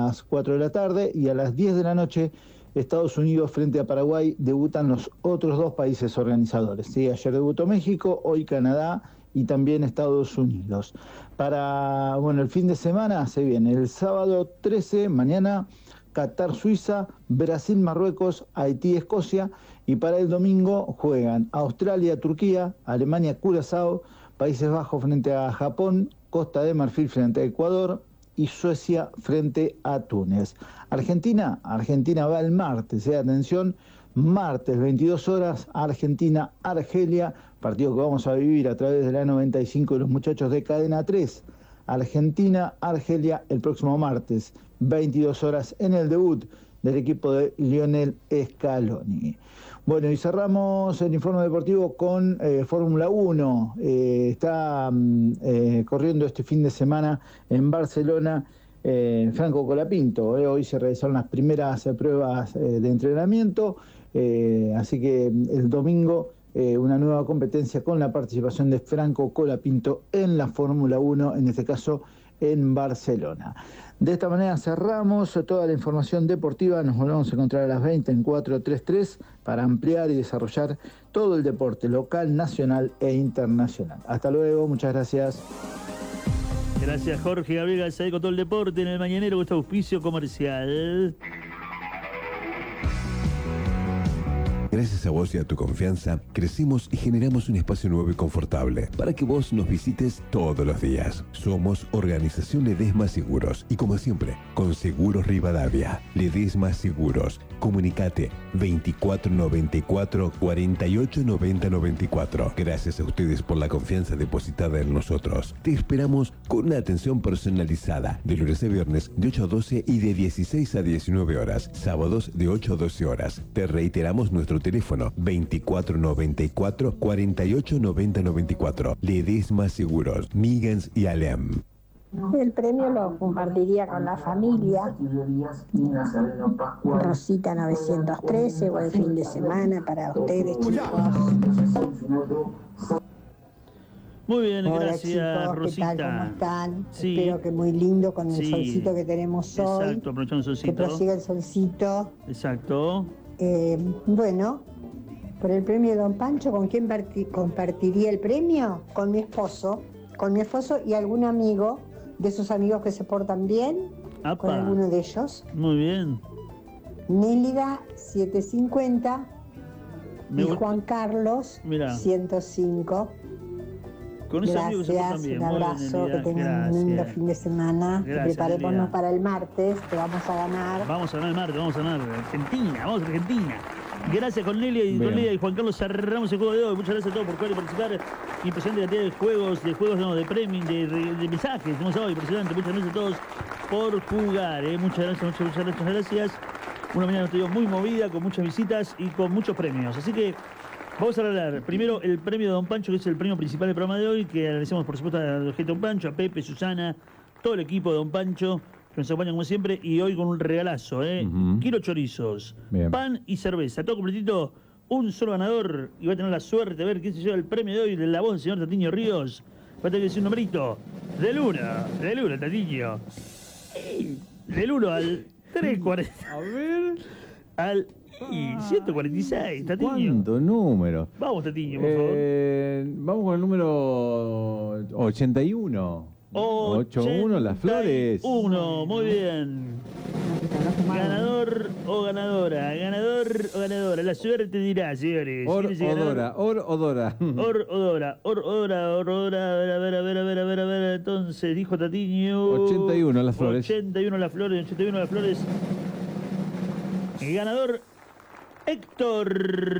las 4 de la tarde, y a las 10 de la noche Estados Unidos frente a Paraguay debutan los otros dos países organizadores. ¿Sí? Ayer debutó México, hoy Canadá y también Estados Unidos. Para el fin de semana se viene el sábado 13, mañana, Qatar, Suiza, Brasil, Marruecos, Haití, Escocia, y para el domingo juegan Australia, Turquía, Alemania, Curazao, Países Bajos frente a Japón, Costa de Marfil frente a Ecuador y Suecia frente a Túnez. Argentina va el martes, atención, martes 22 horas, Argentina, Argelia, partido que vamos a vivir a través de la 95 de los muchachos de Cadena 3. Argentina, Argelia, el próximo martes, 22 horas, en el debut del equipo de Lionel Scaloni. Bueno, y cerramos el informe deportivo con Fórmula 1. Está corriendo este fin de semana en Barcelona Franco Colapinto. Hoy se realizaron las primeras pruebas de entrenamiento, así que el domingo una nueva competencia con la participación de Franco Colapinto en la Fórmula 1, en este caso en Barcelona. De esta manera cerramos toda la información deportiva. Nos volvemos a encontrar a las 20 en 433 para ampliar y desarrollar todo el deporte local, nacional e internacional. Hasta luego, muchas gracias. Gracias, Jorge Gabriel Galzadé con todo el deporte en el Mañanero con este auspicio comercial. Gracias a vos y a tu confianza, crecimos y generamos un espacio nuevo y confortable para que vos nos visites todos los días. Somos Organización Ledesma Seguros y, como siempre, con Seguros Rivadavia. Ledesma Seguros. Comunicate 2494 48 90 94. Gracias a ustedes por la confianza depositada en nosotros. Te esperamos con una atención personalizada de lunes a viernes de 8 a 12 y de 16 a 19 horas. Sábados de 8 a 12 horas. Te reiteramos nuestro teléfono 2494 48 90 94. Ledesma Seguros, Migans y Alem. El premio lo compartiría con la familia. Rosita 913, buen fin de semana para ustedes, chicos. Muy bien, hola, gracias, chicos, Rosita. ¿qué tal? ¿Cómo están? Sí. Espero que muy lindo con el solcito que tenemos hoy. Exacto, aprovechando el solcito. Que prosiga el solcito. Exacto. Bueno, por el premio de Don Pancho, ¿con quién compartiría el premio? Con mi esposo y algún amigo, de esos amigos que se portan bien, ¡Apa! Con alguno de ellos. Muy bien. Nélida 750 y Juan Carlos 105. Con esos amigos se portan Gracias, bien. un abrazo, que tengan un lindo fin de semana. Gracias, Preparémonos Nélida. para el martes, que vamos a ganar. Vamos a ganar el martes, vamos a ganar Argentina, vamos a Argentina. Gracias con Nelia y Juan Carlos, cerramos el juego de hoy. Muchas gracias a todos por jugar y participar. Impresionante cantidad de premios, de mensajes. Tenemos hoy, impresionante. Muchas gracias a todos por jugar. Muchas gracias. Una mañana nos tuvimos muy movida, con muchas visitas y con muchos premios. Así que vamos a hablar primero el premio de Don Pancho, que es el premio principal del programa de hoy, que agradecemos por supuesto a Don Pancho, a Pepe, Susana, todo el equipo de Don Pancho, que nos acompañan como siempre, y hoy con un regalazo, kilo chorizos, Bien. pan y cerveza, todo completito, un solo ganador, y va a tener la suerte de ver quién se lleva el premio de hoy, de la voz del señor Tatiño Ríos. Va a tener que decir un numerito, del 1, Tatiño, del 1 al 340. A ver. Al 146, Tatiño. ¿Cuánto número? Vamos, Tatiño, por favor. Vamos con el número 81. 81, Las Flores. 1, muy bien. Ganador o ganadora, la suerte dirá, señores. Odora. A ver, entonces dijo Tatiño. 81 Las Flores. 81 Las Flores. Ganador Héctor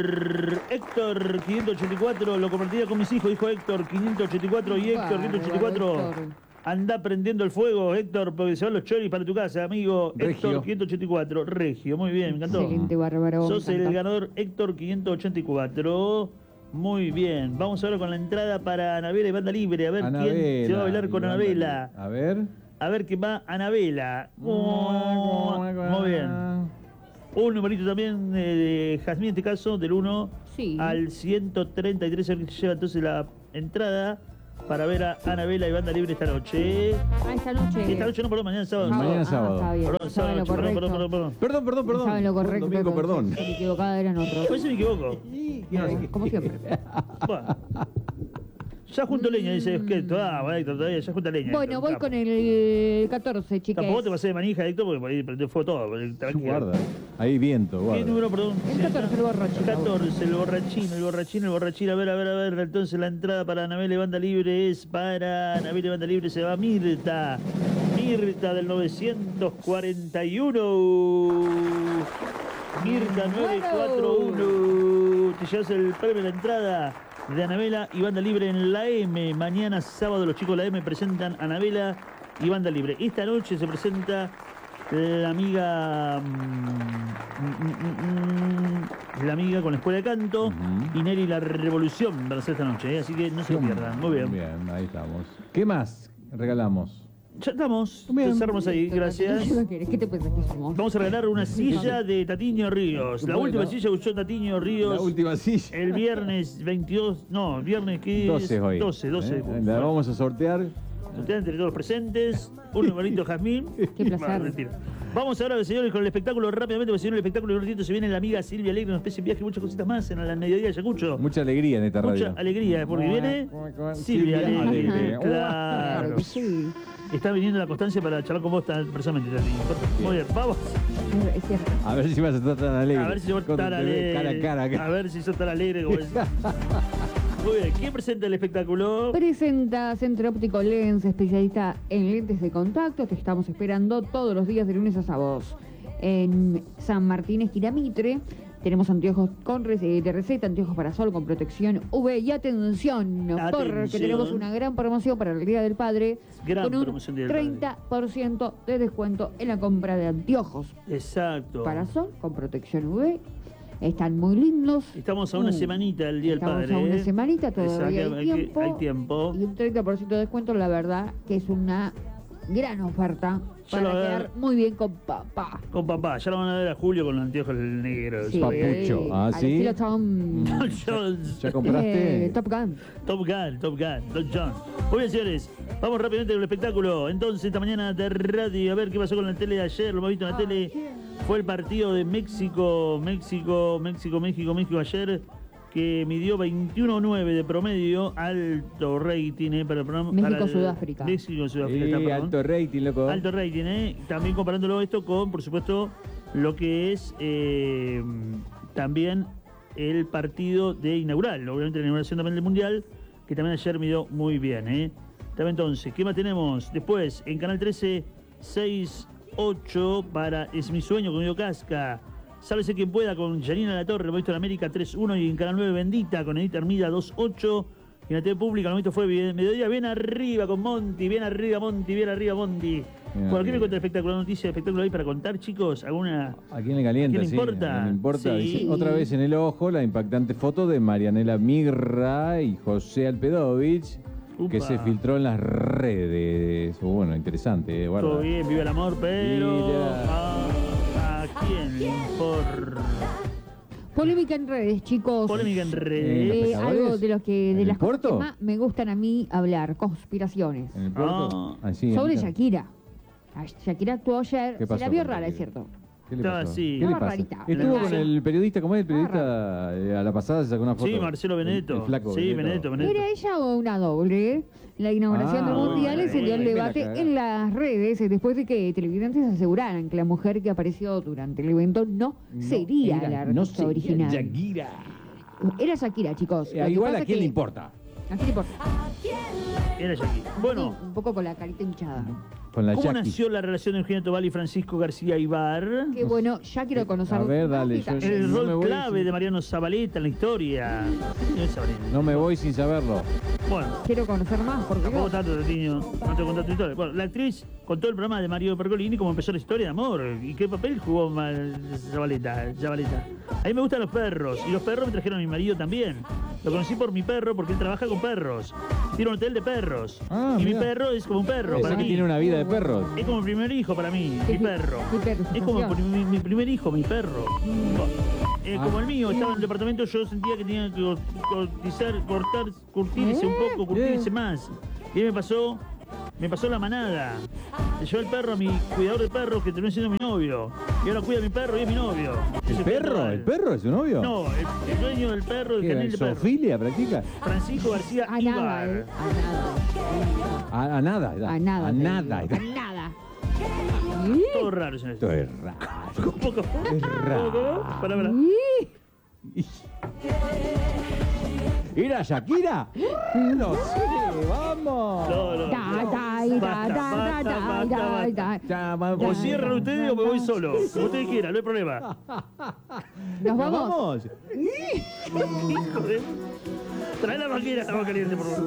584, lo compartiría con mis hijos, dijo Héctor 584 y Héctor 584. Anda prendiendo el fuego, Héctor, porque se van los choris para tu casa, amigo. Regio. Héctor 584, Regio, muy bien, me encantó. Excelente, bárbaro. Sos el ganador Héctor 584. Muy bien, vamos ahora con la entrada para Anabela y Banda Libre, a ver quién se va a bailar con Anabela. A ver que va Anabela. Muy bien. Un numerito también de Jazmín, en este caso, del 1 al 133, a ver que se lleva entonces la entrada para ver a Anabela y Banda Libre esta noche. Esta noche. Esta noche no, perdón, mañana sábado. Mañana sábado. Está bien. Perdón, Estaba en lo sábado, correcto. perdón. Estaba en lo correcto. Domingo, perdón. Me equivocada eran otros. A veces me equivoco. No, como siempre. Bueno. Ya junto leña, dice Héctor. Bueno, Héctor, todavía ya junta leña. Bueno, Héctor, voy capo. con el 14, chicas. Tampoco te pasé de manija, Héctor, porque por ahí prende fuego todo. Tranquilo. Guarda. Ahí viento, ¿Qué guarda. número, perdón? El 14, el borrachín. 14, el borrachín. A ver. Entonces la entrada para Anabela y Banda Libre es para Anabela y Banda Libre. Se va Mirta. Mirta del 941. Mirta 941. Te llevas el premio de la entrada de Anabela y Banda Libre en la M. Mañana sábado los chicos de la M presentan Anabela y Banda Libre. Esta noche se presenta la amiga con la escuela de canto y Nelly la Revolución van a ser esta noche, así que no se lo pierdan. Muy bien. Bien, ahí estamos. ¿Qué más regalamos? Ya estamos. Bien. Cerramos ahí, gracias. ¿Qué te pensás que somos? Vamos a regalar una silla de Tatiño Ríos. La Bueno. última silla que usó Tatiño Ríos. La última silla. El viernes 22, no, viernes que 12 hoy. 12. La vamos a sortear. Ustedes entre todos los presentes, un numerito Jazmín. Qué placer. No, mentira. Vamos ahora, señores, con el espectáculo rápidamente, porque si no el espectáculo de un ratito se viene la amiga Silvia Alegre, una especie de viaje, muchas cositas más en la mediodía de Ayacucho. Mucha alegría en esta radio. Mucha alegría, porque viene Silvia Silvia Alegre. Alegre. Claro. que sí. Está viniendo la Constancia para charlar con vos personalmente, Tati. Muy bien, vamos. Es cierto. A ver si vas a estar tan alegre. A ver si sos tan Cuando te ve alegre. Cara a cara. A ver si sos tan alegre como es. Muy bien, ¿quién presenta el espectáculo? Presenta Centro Óptico Lens, especialista en lentes de contacto. Te estamos esperando todos los días de lunes a sábados. En San Martín, esquina Mitre, tenemos anteojos de receta, anteojos para sol con protección UV. Y atención, porque Atención. tenemos una gran promoción para el Día del Padre. Gran con un promoción del Día del Padre. 30% de descuento en la compra de anteojos Exacto. para sol con protección UV. Están muy lindos. Estamos a una semanita del Día del Estamos Padre. a una semanita, todavía Exacto, hay tiempo. hay tiempo. Y un 30% de descuento, la verdad que es una gran oferta Ya para lo va a quedar ver. muy bien con papá. Con papá, ya lo van a ver a Julio con los anteojos negros. Sí, Papucho. Ah, al ¿sí? estilo Tom, ¿Ya compraste? Top Gun. Top Gun, Don John. Muy bien, señores, vamos rápidamente con el espectáculo. Entonces, esta mañana de radio, a ver qué pasó con la tele de ayer. Lo hemos visto en la tele. Fue el partido de México ayer, que midió 21-9 de promedio, alto rating, México-Sudáfrica. México-Sudáfrica, Sí, perdón. alto rating, loco. Alto rating, También comparándolo esto con, por supuesto, lo que es también el partido de inaugural, obviamente la inauguración también del Mundial, que también ayer midió muy bien, También entonces, ¿qué más tenemos? Después, en Canal 13, 6-8 para Es mi sueño con Guido Casca. Sálvese quien pueda con Janina La Torre, lo hemos visto en América 3-1 y en Canal 9 Bendita con Edith Armida 2-8. Y en la TV pública, lo hemos visto fue bien, mediodía bien arriba con Monty, bien arriba Monty. Bien Bueno, ¿qué me arriba. cuenta el espectáculo? ¿Noticia de espectáculo ahí para contar, chicos? ¿Alguna? ¿A quién le calienta? ¿A quién le sí, importa? ¿a quién le importa? Sí. Dice, otra vez en el ojo la impactante foto de Marianela Mirra y José Alpedovich, que Upa. se filtró en las redes. Bueno, interesante, guarda. Todo bien, viva el amor, pero Mira. ¿a quién le importa? Polémica en redes, chicos. Polémica en ¿Los redes. pescadores? Algo de lo que ¿En de el las cosas puerto? que más me gustan a mí hablar, conspiraciones. ¿En el puerto? Ah. Sí, Sobre en- Shakira. Shakira actuó ayer, ¿Qué se pasó la vio con rara, Shakira? es cierto. ¿Qué le Estaba pasó? así. ¿Qué le Estaba pasa? rarita. Estuvo Estaba con el periodista, ¿cómo es el Estaba periodista? A la pasada se sacó una foto. Sí, Marcelo Benedetto. El flaco Sí, Benedetto. ¿Era ella o una doble? La inauguración del bueno, Mundial se dio el ahí me la debate cagá. en las redes después de que televidentes aseguraran que la mujer que apareció durante el evento no sería la artista original. Shakira. Era Shakira, chicos. Lo que Igual pasa a quién que- le importa. ¿A quién le importa? Era Shakira. Bueno, Sí, un poco con la carita hinchada. Con la ¿cómo Jackie. nació la relación de Eugenio Tobal y Francisco García Ibar? Qué bueno, ya quiero conocer. A ver, dale, más yo- detalles. El No me rol voy clave sin- de Mariano Zabaleta en la historia. ¿Quién es Zabaleta? No me voy sin saberlo. Bueno, Quiero conocer más, porque tampoco tanto, Tatiño. No te contaste tu historia. Bueno, la actriz contó el programa de Mario Pergolini cómo empezó la historia de amor. ¿Y qué papel jugó Zabaleta? A mí me gustan los perros. Y los perros me trajeron a mi marido también. Lo conocí por mi perro porque él trabaja con perros. Tiene un hotel de perros. Ah, y mi mirá. perro es como un perro Pensé para que mí. tiene una vida familia de perros. Es como mi primer hijo para mí, mi perro. Mi perro, Es como sensación. mi primer hijo, mi perro. Es como el mío, estaba en el departamento, yo sentía que tenía que curtirse un poco, curtirse más. ¿Qué me pasó? Me pasó la manada. Le llevé el perro a mi cuidador de perros que terminó siendo mi novio. Y ahora cuida a mi perro y es mi novio. ¿El perro? ¿El perro es su novio? No, el dueño del perro, el ¿Qué, canil de perro. ¿Zoofilia practica? Francisco García A nada, Ibar. A nada. A nada. A te nada. digo, A nada. Todo raro es Esto es raro. Un poco. Es raro. Para. ¿Era Shakira? No sé, vamos. No. Ya, vamos. O cierran ustedes o me voy solo. Como ustedes quieran, no hay problema. Nos ¿Nos vamos. vamos? Hijo de... Trae la máquina, agua caliente, por favor.